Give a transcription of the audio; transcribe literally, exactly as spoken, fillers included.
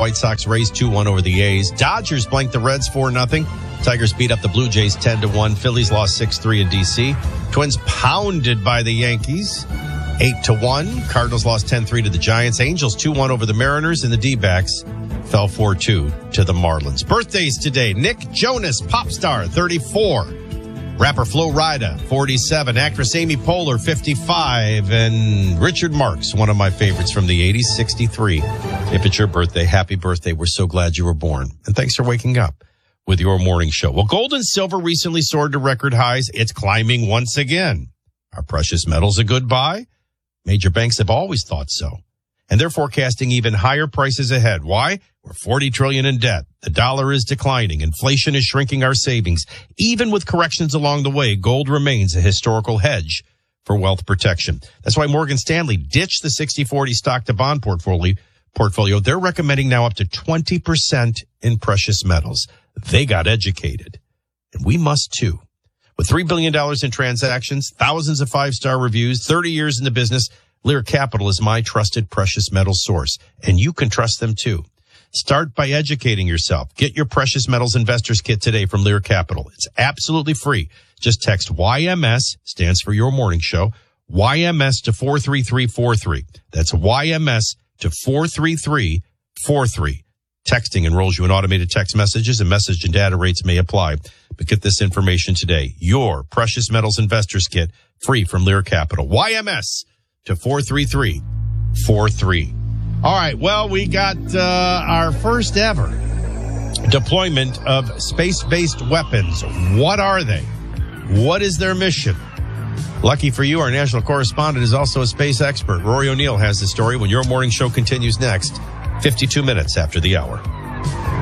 White Sox raised two one over the A's. Dodgers blanked the Reds four nothing. Tigers beat up the Blue Jays ten to one. Phillies lost six three in D C. Twins pounded by the Yankees eight to one. Cardinals lost ten three to the Giants. Angels two one over the Mariners, and the D-backs fell four two to the Marlins. Birthdays today: Nick Jonas, pop star, thirty-four. Rapper Flo Rida, forty-seven. Actress Amy Poehler, fifty-five. And Richard Marx, one of my favorites from the eighties, sixty-three. If it's your birthday, happy birthday. We're so glad you were born. And thanks for waking up with your morning show. Well, gold and silver recently soared to record highs. It's climbing once again. Are precious metals a good buy? Major banks have always thought so. And they're forecasting even higher prices ahead. Why? We're forty trillion dollars in debt. The dollar is declining. Inflation is shrinking our savings. Even with corrections along the way, gold remains a historical hedge for wealth protection. That's why Morgan Stanley ditched the sixty forty stock to bond portfolio. Portfolio. They're recommending now up to twenty percent in precious metals. They got educated. And we must too. With three billion dollars in transactions, thousands of five-star reviews, thirty years in the business, Lear Capital is my trusted precious metals source, and you can trust them too. Start by educating yourself. Get your Precious Metals Investors Kit today from Lear Capital. It's absolutely free. Just text Y M S, stands for Your Morning Show, Y M S to four three three four three. That's Y M S to four three three four three. Texting enrolls you in automated text messages, and message and data rates may apply. But get this information today. Your Precious Metals Investors Kit, free from Lear Capital. Y M S to four three three four three. All right, well, we got uh, our first ever deployment of space-based weapons. What are they? What is their mission? Lucky for you, our national correspondent is also a space expert. Rory O'Neill has the story when your morning show continues next, fifty-two minutes after the hour.